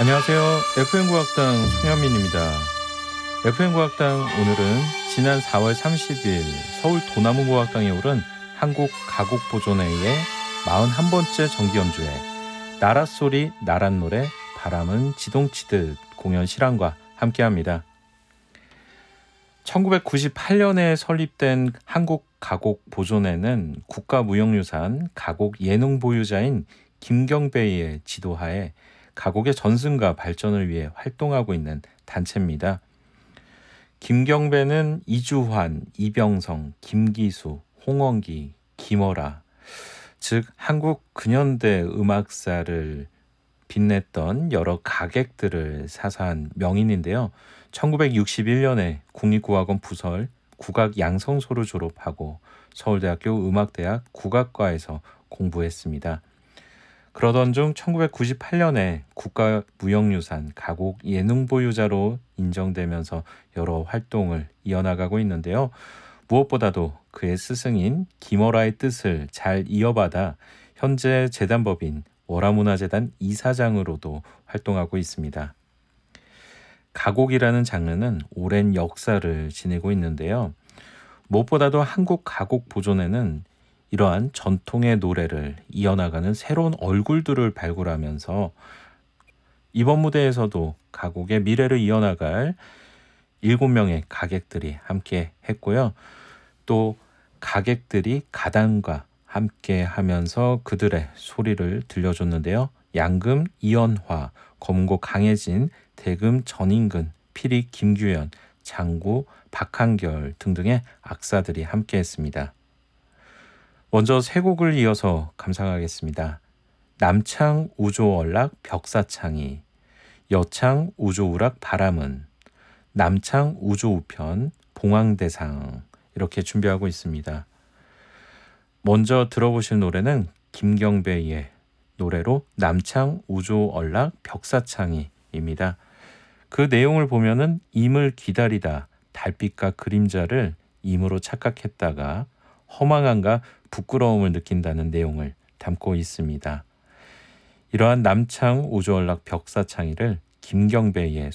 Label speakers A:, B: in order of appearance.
A: 안녕하세요. FM국악당 송현민입니다. FM국악당 오늘은 지난 4월 30일 서울 도남문국악당에 오른 한국가곡보존회의 41번째 정기연주회 나랏소리 나랏노래 바람은 지동치듯 공연 실황과 함께합니다. 1998년에 설립된 한국가곡보존회는 국가무형유산 가곡 예능 보유자인 김경배의 지도하에 가곡의 전승과 발전을 위해 활동하고 있는 단체입니다. 김경배는 이주환, 이병성, 김기수, 홍원기, 김어라, 즉 한국 근현대 음악사를 빛냈던 여러 가객들을 사사한 명인인데요. 1961년에 국립국악원 부설 국악 양성소를 졸업하고 서울대학교 음악대학 국악과에서 공부했습니다. 그러던 중 1998년에 국가무형유산 가곡 예능보유자로 인정되면서 여러 활동을 이어나가고 있는데요. 무엇보다도 그의 스승인 김어라의 뜻을 잘 이어받아 현재 재단법인 월화문화재단 이사장으로도 활동하고 있습니다. 가곡이라는 장르는 오랜 역사를 지니고 있는데요. 무엇보다도 한국가곡보존회는 이러한 전통의 노래를 이어나가는 새로운 얼굴들을 발굴하면서 이번 무대에서도 가곡의 미래를 이어나갈 7명의 가객들이 함께 했고요. 또 가객들이 가단과 함께 하면서 그들의 소리를 들려줬는데요. 양금 이연화, 검고 강혜진, 대금 전인근, 피리 김규현, 장구 박한결 등등의 악사들이 함께 했습니다. 먼저 세 곡을 이어서 감상하겠습니다. 남창 우조월락 벽사창이, 여창 우조우락 바람은, 남창 우조우편 봉황대상 이렇게 준비하고 있습니다. 먼저 들어보실 노래는 김경배의 노래로 남창 우조월락 벽사창이입니다. 그 내용을 보면은 임을 기다리다 달빛과 그림자를 임으로 착각했다가 허망함과 부끄러움을 느낀다는 내용을 담고 있습니다. 이러한 남창 우조월락 벽사창이를 김경배의